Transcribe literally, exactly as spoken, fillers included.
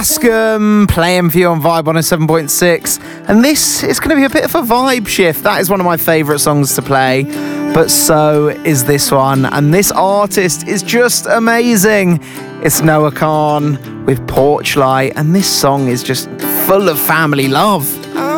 Ascom playing for you on Vibe one oh seven point six, and this is going to be a bit of a vibe shift. That is one of my favourite songs to play, but so is this one, and this artist is just amazing. It's Noah Kahan with Porch Light, and this song is just full of family love.